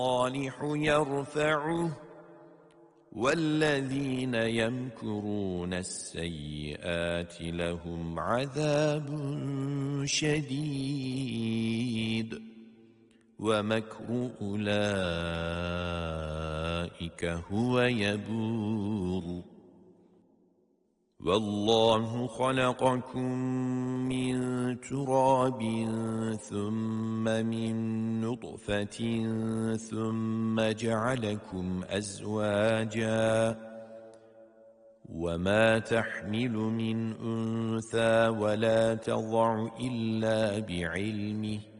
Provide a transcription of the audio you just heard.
الصالح يرفعه والذين يمكرون السيئات لهم عذاب شديد ومكر أولئك هو يبور والله خلقكم من تراب ثم من نطفة ثم جعلكم أزواجا وما تحمل من أنثى ولا تضع إلا بعلمه